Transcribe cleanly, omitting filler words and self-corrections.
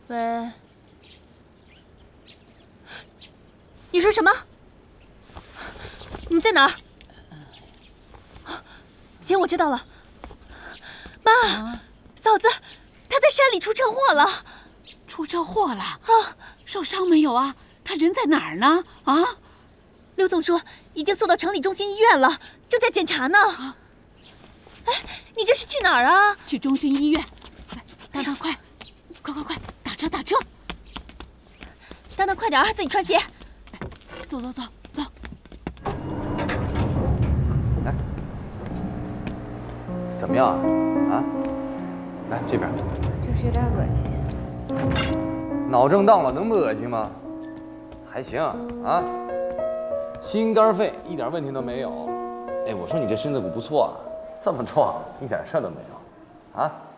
喂，你说什么？你在哪儿？行，我知道了。妈，嫂子，她在山里出车祸了。 出车祸了啊？受伤没有啊？他人在哪儿呢？啊？ 刘总说已经送到城里中心医院了，正在检查呢。啊，哎，你这是去哪儿啊？ 去中心医院。当当，快，打车！ 当当，快点，自己穿鞋。 走。 来，怎么样啊？来这边。 就是有点恶心。 脑震荡了，能不恶心吗？还行啊，心肝肺一点问题都没有。哎，我说你这身子骨不错啊，这么壮，一点事儿都没有，啊？